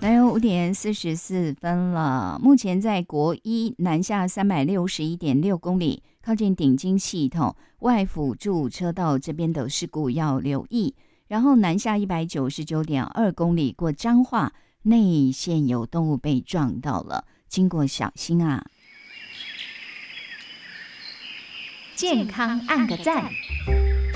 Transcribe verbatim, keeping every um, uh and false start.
来有五点四十四分了。目前在国一南下三百六十一点六公里，靠近顶金系统外辅助车道这边的事故要留意。然后南下一百九十九点二公里过彰化内线有动物被撞到了，经过小心啊。 健康按个赞。